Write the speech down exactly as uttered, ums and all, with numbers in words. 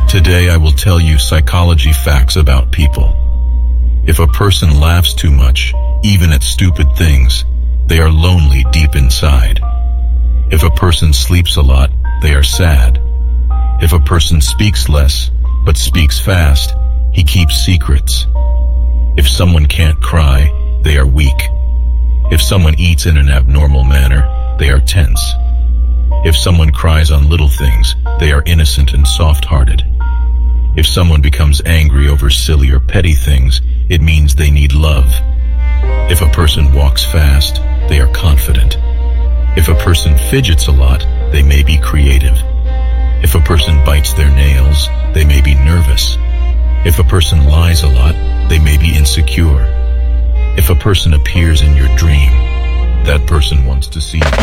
Today I will tell you psychology facts about people. If a person laughs too much, even at stupid things, they are lonely deep inside. If a person sleeps a lot, they are sad. If a person speaks less, but speaks fast, he keeps secrets. If someone can't cry, they are weak. If someone eats in an abnormal manner, they are tense. If someone cries on little things, they are innocent and soft-hearted. If someone becomes angry over silly or petty things, it means they need love. If a person walks fast, they are confident. If a person fidgets a lot, they may be creative. If a person bites their nails, they may be nervous. If a person lies a lot, they may be insecure. If a person appears in your dream, that person wants to see you.